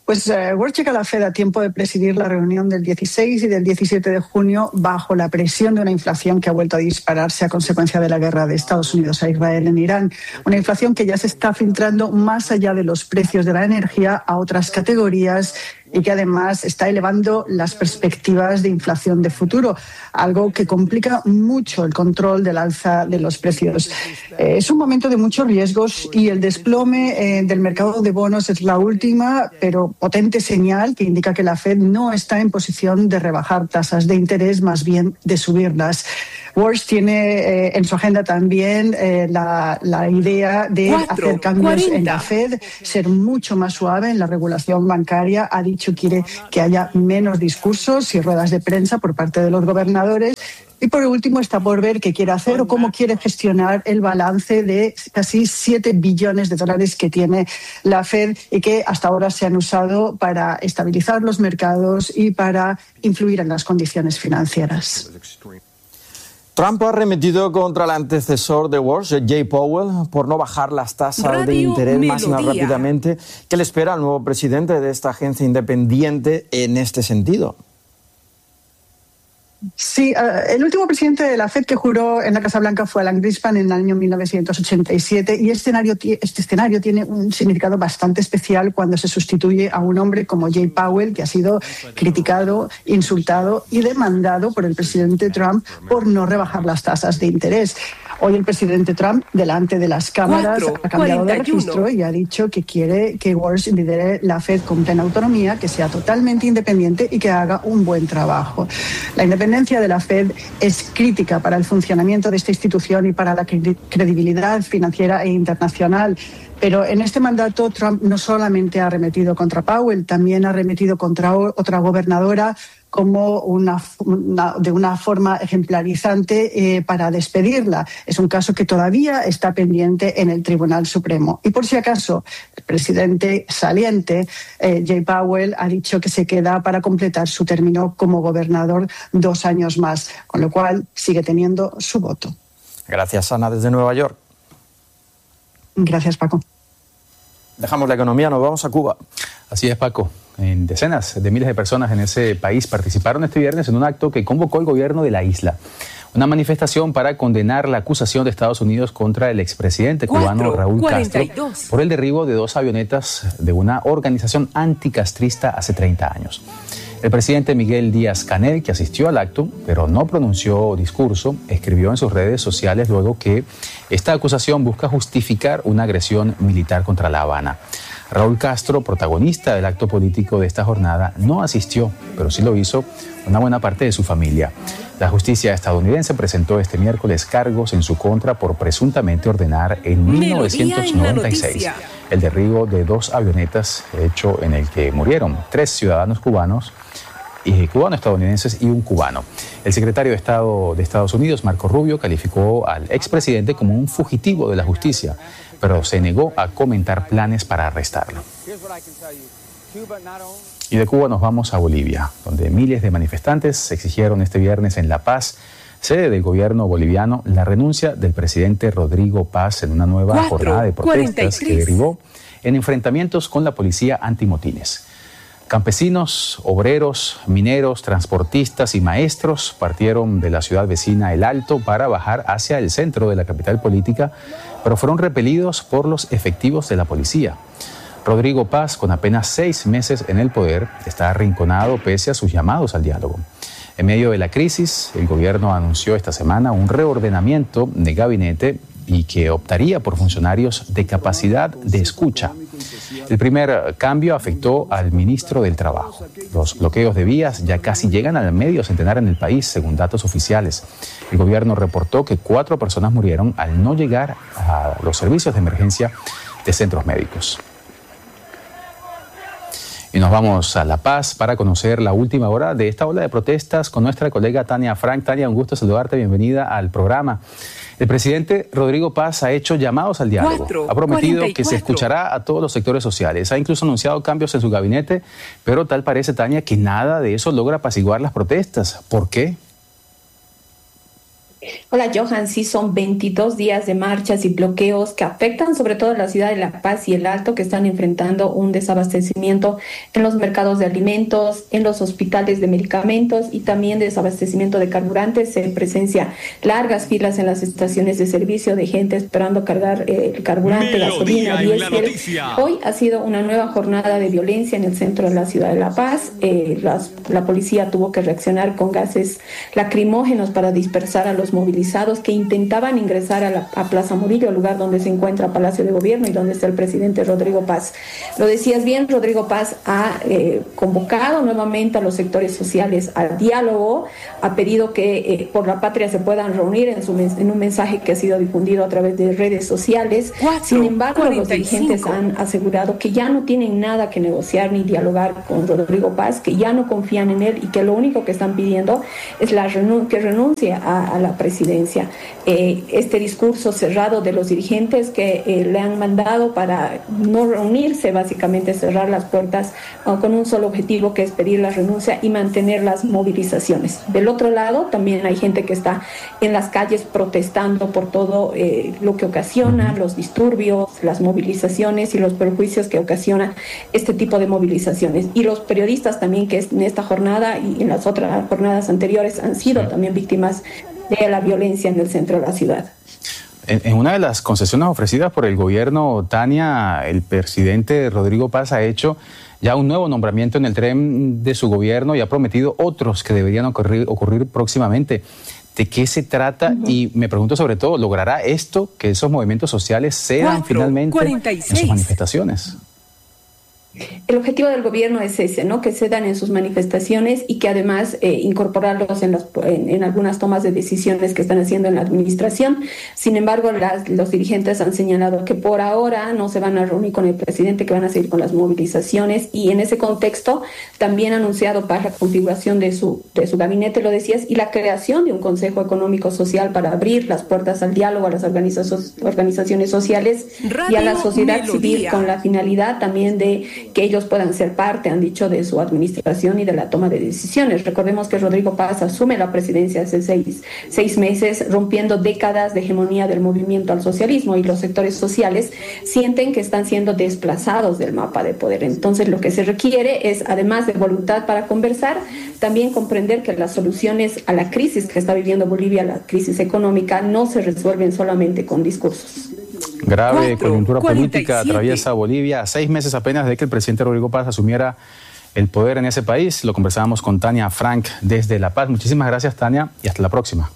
Speaker 14: Pues uh, World llega a la Fed a tiempo de presidir la reunión del dieciséis y del diecisiete de junio bajo la presión de una inflación que ha vuelto a dispararse a consecuencia de la guerra de Estados Unidos a Israel en Irán. Una inflación que ya se está filtrando más allá de los precios de la energía a otras categorías y que además está elevando las perspectivas de inflación de futuro, algo que complica mucho el control del alza de los precios. Eh, es un momento de muchos riesgos y el desplome eh, del mercado de bonos es la última, pero potente señal que indica que la Fed no está en posición de rebajar tasas de interés, más bien de subirlas. Walsh tiene eh, en su agenda también eh, la, la idea de Cuatro, hacer cambios cuarenta. En la Fed, ser mucho más suave en la regulación bancaria. Ha dicho que quiere que haya menos discursos y ruedas de prensa por parte de los gobernadores. Y por último está por ver qué quiere hacer o cómo quiere gestionar el balance de casi siete billones de dólares que tiene la Fed y que hasta ahora se han usado para estabilizar los mercados y para influir en las condiciones financieras.
Speaker 11: Trump ha arremetido contra el antecesor de Walsh, Jay Powell, por no bajar las tasas Radio de interés Melodía. Más y más rápidamente. ¿Qué le espera al nuevo presidente de esta agencia independiente en este sentido?
Speaker 14: Sí, uh, el último presidente de la Fed que juró en la Casa Blanca fue Alan Greenspan en el año mil novecientos ochenta y siete y este escenario, este escenario tiene un significado bastante especial cuando se sustituye a un hombre como Jay Powell, que ha sido criticado, insultado y demandado por el presidente Trump por no rebajar las tasas de interés. Hoy el presidente Trump, delante de las cámaras, Cuatro, ha cambiado cuarenta y uno. De registro y ha dicho que quiere que Walsh lidere la Fed con plena autonomía, que sea totalmente independiente y que haga un buen trabajo. La independencia de la Fed es crítica para el funcionamiento de esta institución y para la credibilidad financiera e internacional. Pero en este mandato Trump no solamente ha arremetido contra Powell, también ha arremetido contra otra gobernadora como una, una, de una forma ejemplarizante eh, para despedirla. Es un caso que todavía está pendiente en el Tribunal Supremo. Y por si acaso, el presidente saliente, eh, Jay Powell, ha dicho que se queda para completar su término como gobernador dos años más, con lo cual sigue teniendo su voto.
Speaker 11: Gracias, Ana, desde Nueva York.
Speaker 14: Gracias, Paco.
Speaker 11: Dejamos la economía, nos vamos a Cuba.
Speaker 21: Así es, Paco. En decenas de miles de personas en ese país participaron este viernes en un acto que convocó el gobierno de la isla. Una manifestación para condenar la acusación de Estados Unidos contra el expresidente cubano Raúl Castro por el derribo de dos avionetas de una organización anticastrista hace treinta años. El presidente Miguel Díaz-Canel, que asistió al acto, pero no pronunció discurso, escribió en sus redes sociales luego que esta acusación busca justificar una agresión militar contra La Habana. Raúl Castro, protagonista del acto político de esta jornada, no asistió, pero sí lo hizo una buena parte de su familia. La justicia estadounidense presentó este miércoles cargos en su contra por presuntamente ordenar en mil novecientos noventa y seis el derribo de dos avionetas, hecho en el que murieron tres ciudadanos cubanos, y cubano-estadounidenses y un cubano. El secretario de Estado de Estados Unidos, Marco Rubio, calificó al expresidente como un fugitivo de la justicia, pero se negó a comentar planes para arrestarlo. Y de Cuba nos vamos a Bolivia, donde miles de manifestantes exigieron este viernes en La Paz, sede del gobierno boliviano, la renuncia del presidente Rodrigo Paz en una nueva Cuatro, jornada de protestas cuarenta y tres. Que derivó en enfrentamientos con la policía antimotines. Campesinos, obreros, mineros, transportistas y maestros partieron de la ciudad vecina El Alto para bajar hacia el centro de la capital política, pero fueron repelidos por los efectivos de la policía. Rodrigo Paz, con apenas seis meses en el poder, está arrinconado pese a sus llamados al diálogo. En medio de la crisis, el gobierno anunció esta semana un reordenamiento de gabinete y que optaría por funcionarios de capacidad de escucha. El primer cambio afectó al ministro del Trabajo. Los bloqueos de vías ya casi llegan al medio centenar en el país, según datos oficiales. El gobierno reportó que cuatro personas murieron al no llegar a los servicios de emergencia de centros médicos. Y nos vamos a La Paz para conocer la última hora de esta ola de protestas con nuestra colega Tania Frank. Tania, un gusto saludarte, bienvenida al programa. El presidente Rodrigo Paz ha hecho llamados al diálogo, Cuatro, ha prometido cuarenta y cuatro. Que se escuchará a todos los sectores sociales, ha incluso anunciado cambios en su gabinete, pero tal parece, Tania, que nada de eso logra apaciguar las protestas. ¿Por qué?
Speaker 1: Hola Johan, sí son veintidós días de marchas y bloqueos que afectan sobre todo a la ciudad de La Paz y el Alto, que están enfrentando un desabastecimiento en los mercados de alimentos, en los hospitales de medicamentos y también desabastecimiento de carburantes. Se presencia largas filas en las estaciones de servicio de gente esperando cargar eh, el carburante, gasolina, diésel. Hoy ha sido una nueva jornada de violencia en el centro de la ciudad de La Paz. Eh, las, la policía tuvo que reaccionar con gases lacrimógenos para dispersar a los movilizados que intentaban ingresar a, la, a Plaza Murillo, el lugar donde se encuentra Palacio de Gobierno y donde está el presidente Rodrigo Paz. Lo decías bien, Rodrigo Paz ha eh, convocado nuevamente a los sectores sociales al diálogo, ha pedido que eh, por la patria se puedan reunir en, su, en un mensaje que ha sido difundido a través de redes sociales. Cuatro, Sin embargo, cuarenta y cinco. Los dirigentes han asegurado que ya no tienen nada que negociar ni dialogar con Rodrigo Paz, que ya no confían en él y que lo único que están pidiendo es la renun- que renuncie a, a la presidencia. Eh, este discurso cerrado de los dirigentes que eh, le han mandado para no reunirse, básicamente cerrar las puertas uh, con un solo objetivo, que es pedir la renuncia y mantener las movilizaciones. Del otro lado también hay gente que está en las calles protestando por todo eh, lo que ocasiona los disturbios, las movilizaciones y los perjuicios que ocasiona este tipo de movilizaciones. Y los periodistas también, que en esta jornada y en las otras jornadas anteriores han sido también víctimas de la violencia en el centro de la ciudad.
Speaker 21: En, en una de las concesiones ofrecidas por el gobierno, Tania, el presidente Rodrigo Paz ha hecho ya un nuevo nombramiento en el tren de su gobierno y ha prometido otros que deberían ocurrir, ocurrir próximamente. ¿De qué se trata? Uh-huh. Y me pregunto sobre todo, ¿logrará esto que esos movimientos sociales cedan Cuatro, finalmente cuarenta y seis. En sus manifestaciones?
Speaker 1: El objetivo del gobierno es ese, ¿no? Que cedan en sus manifestaciones y que además eh, incorporarlos en, las, en, en algunas tomas de decisiones que están haciendo en la administración. Sin embargo, las, los dirigentes han señalado que por ahora no se van a reunir con el presidente, que van a seguir con las movilizaciones, y en ese contexto también ha anunciado para la configuración de su, de su gabinete, lo decías, y la creación de un Consejo Económico Social para abrir las puertas al diálogo a las organizaciones, organizaciones sociales Radio y a la sociedad Melodía. Civil, con la finalidad también de que ellos puedan ser parte, han dicho, de su administración y de la toma de decisiones. Recordemos que Rodrigo Paz asume la presidencia hace seis, seis meses, rompiendo décadas de hegemonía del movimiento al socialismo, y los sectores sociales sienten que están siendo desplazados del mapa de poder. Entonces, lo que se requiere es, además de voluntad para conversar, también comprender que las soluciones a la crisis que está viviendo Bolivia, la crisis económica, no se resuelven solamente con discursos.
Speaker 21: Grave Cuatro, coyuntura política atraviesa Bolivia a seis meses apenas de que el presidente Rodrigo Paz asumiera el poder en ese país. Lo conversábamos con Tania Frank desde La Paz. Muchísimas gracias, Tania, y hasta la próxima.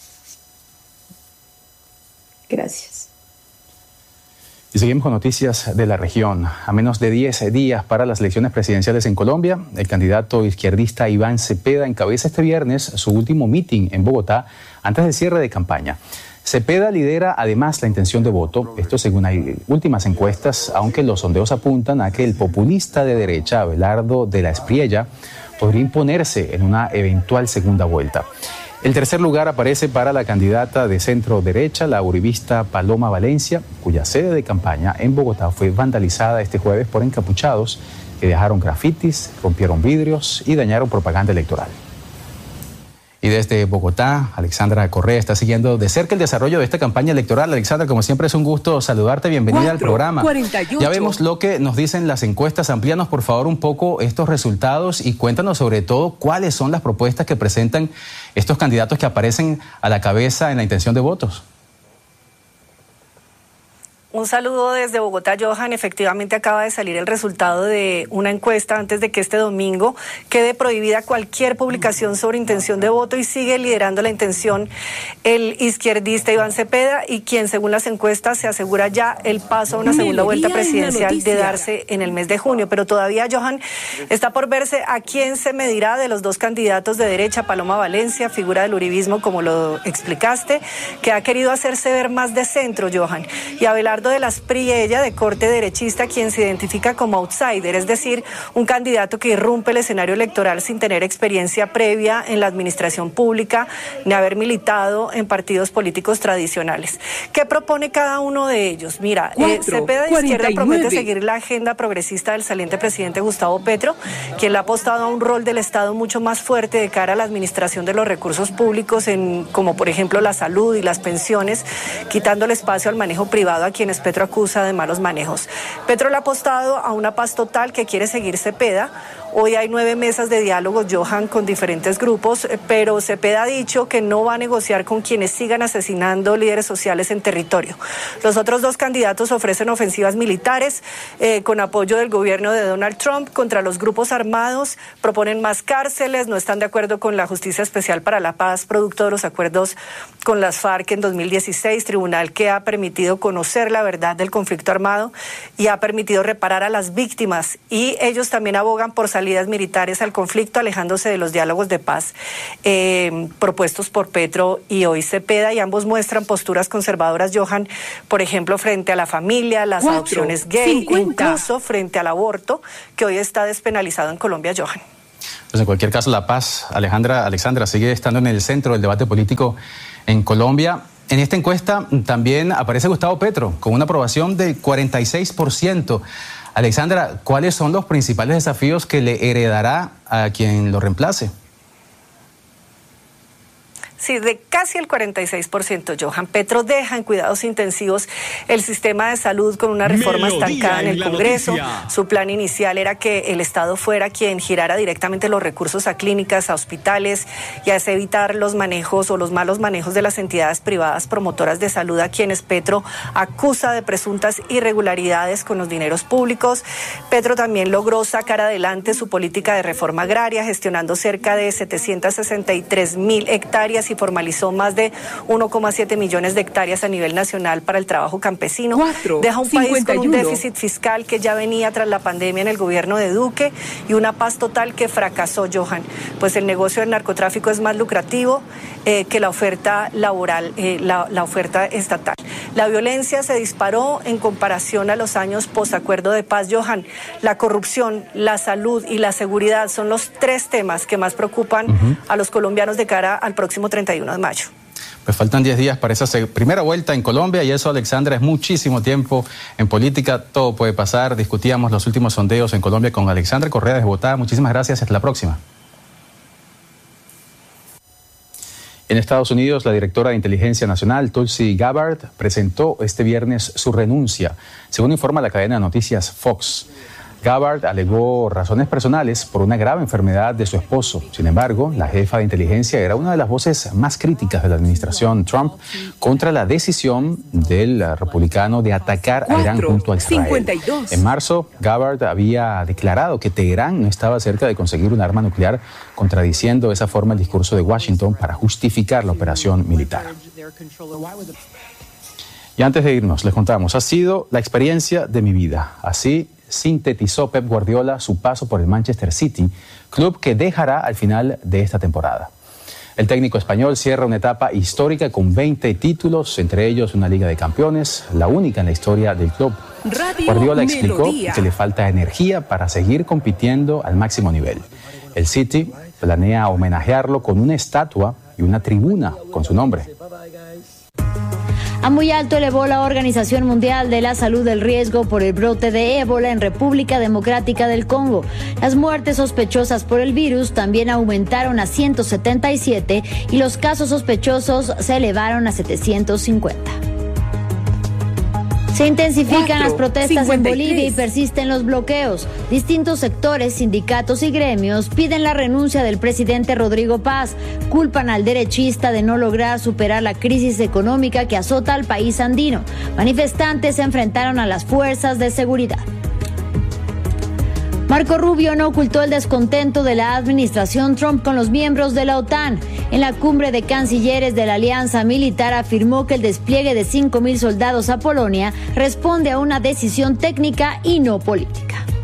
Speaker 1: Gracias.
Speaker 21: Y seguimos con noticias de la región. A menos de diez días para las elecciones presidenciales en Colombia, el candidato izquierdista Iván Cepeda encabeza este viernes su último mitin en Bogotá antes del cierre de campaña. Cepeda lidera además la intención de voto, esto según hay últimas encuestas, aunque los sondeos apuntan a que el populista de derecha, Abelardo de la Espriella, podría imponerse en una eventual segunda vuelta. El tercer lugar aparece para la candidata de centro derecha, la uribista Paloma Valencia, cuya sede de campaña en Bogotá fue vandalizada este jueves por encapuchados que dejaron grafitis, rompieron vidrios y dañaron propaganda electoral. Y desde Bogotá, Alexandra Correa está siguiendo de cerca el desarrollo de esta campaña electoral. Alexandra, como siempre es un gusto saludarte, bienvenida Cuatro, al programa. cuarenta y ocho. Ya vemos lo que nos dicen las encuestas. Amplíanos por favor un poco estos resultados y cuéntanos sobre todo cuáles son las propuestas que presentan estos candidatos que aparecen a la cabeza en la intención de votos.
Speaker 7: Un saludo desde Bogotá, Johan. Efectivamente acaba de salir el resultado de una encuesta antes de que este domingo quede prohibida cualquier publicación sobre intención de voto, y sigue liderando la intención el izquierdista Iván Cepeda, y quien según las encuestas se asegura ya el paso a una segunda vuelta presidencial de darse en el mes de junio. Pero todavía, Johan, está por verse a quién se medirá de los dos candidatos de derecha, Paloma Valencia, figura del uribismo como lo explicaste, que ha querido hacerse ver más de centro, Johan, y Abelardo Eduardo de las Espriella, de corte derechista, quien se identifica como outsider, es decir, un candidato que irrumpe el escenario electoral sin tener experiencia previa en la administración pública ni haber militado en partidos políticos tradicionales. ¿Qué propone cada uno de ellos? Mira, eh, Cepeda de Izquierda promete seguir la agenda progresista del saliente presidente Gustavo Petro, quien le ha apostado a un rol del Estado mucho más fuerte de cara a la administración de los recursos públicos, en, como por ejemplo la salud y las pensiones, quitándole espacio al manejo privado a quienes Petro acusa de malos manejos. Petro le ha apostado a una paz total que quiere seguir Cepeda. Hoy hay nueve mesas de diálogo, Johan, con diferentes grupos, pero Cepeda ha dicho que no va a negociar con quienes sigan asesinando líderes sociales en territorio. Los otros dos candidatos ofrecen ofensivas militares eh, con apoyo del gobierno de Donald Trump contra los grupos armados, proponen más cárceles, no están de acuerdo con la Justicia Especial para la Paz, producto de los acuerdos con las FARC en dos mil dieciséis, tribunal que ha permitido conocer la verdad del conflicto armado y ha permitido reparar a las víctimas, y ellos también abogan por salidas militares al conflicto, alejándose de los diálogos de paz eh, propuestos por Petro y hoy Cepeda, y ambos muestran posturas conservadoras, Johan, por ejemplo, frente a la familia, las Cuatro, adopciones gay, cincuenta. Incluso frente al aborto, que hoy está despenalizado en Colombia, Johan.
Speaker 21: Pues en cualquier caso, la paz, Alejandra, Alexandra, sigue estando en el centro del debate político en Colombia. En esta encuesta también aparece Gustavo Petro, con una aprobación de cuarenta y seis por ciento. Alexandra, ¿cuáles son los principales desafíos que le heredará a quien lo reemplace?
Speaker 7: Sí, de casi el cuarenta y seis por ciento, Johan. Petro deja en cuidados intensivos el sistema de salud con una reforma Melodía estancada en el Congreso. Noticia. Su plan inicial era que el Estado fuera quien girara directamente los recursos a clínicas, a hospitales, y así evitar los manejos o los malos manejos de las entidades privadas promotoras de salud, a quienes Petro acusa de presuntas irregularidades con los dineros públicos. Petro también logró sacar adelante su política de reforma agraria, gestionando cerca de setecientas sesenta y tres mil hectáreas y formalizó más de uno coma siete millones de hectáreas a nivel nacional para el trabajo campesino. Cuatro, Deja un cincuenta y uno. País con un déficit fiscal que ya venía tras la pandemia en el gobierno de Duque y una paz total que fracasó, Johan. Pues el negocio del narcotráfico es más lucrativo eh, que la oferta laboral, eh, la, la oferta estatal. La violencia se disparó en comparación a los años posacuerdo de paz, Johan. La corrupción, la salud y la seguridad son los tres temas que más preocupan uh-huh. a los colombianos de cara al próximo treinta y uno de mayo.
Speaker 21: Pues faltan diez días para esa primera vuelta en Colombia y eso, Alexandra, es muchísimo tiempo en política. Todo puede pasar. Discutíamos los últimos sondeos en Colombia con Alexandra Correa de Bogotá. Muchísimas gracias. Hasta la próxima. En Estados Unidos, la directora de Inteligencia Nacional, Tulsi Gabbard, presentó este viernes su renuncia, según informa la cadena de noticias Fox. Gabbard alegó razones personales por una grave enfermedad de su esposo. Sin embargo, la jefa de inteligencia era una de las voces más críticas de la administración Trump contra la decisión del republicano de atacar a Irán junto a Israel. cincuenta y dos. En marzo, Gabbard había declarado que Teherán no estaba cerca de conseguir un arma nuclear, contradiciendo de esa forma el discurso de Washington para justificar la operación militar. Y antes de irnos, les contamos, ha sido la experiencia de mi vida. Así sintetizó Pep Guardiola su paso por el Manchester City, club que dejará al final de esta temporada. El técnico español cierra una etapa histórica con veinte títulos, entre ellos una Liga de Campeones, la única en la historia del club. Radio Guardiola explicó Melodía. que le falta energía para seguir compitiendo al máximo nivel. El City planea homenajearlo con una estatua y una tribuna con su nombre.
Speaker 8: A muy alto elevó la Organización Mundial de la Salud el riesgo por el brote de ébola en República Democrática del Congo. Las muertes sospechosas por el virus también aumentaron a ciento setenta y siete y los casos sospechosos se elevaron a setecientos cincuenta. Se intensifican Cuatro, las protestas cincuenta y tres. En Bolivia y persisten los bloqueos. Distintos sectores, sindicatos y gremios piden la renuncia del presidente Rodrigo Paz. Culpan al derechista de no lograr superar la crisis económica que azota al país andino. Manifestantes se enfrentaron a las fuerzas de seguridad. Marco Rubio no ocultó el descontento de la administración Trump con los miembros de la OTAN. En la cumbre de cancilleres de la alianza militar afirmó que el despliegue de cinco mil soldados a Polonia responde a una decisión técnica y no política.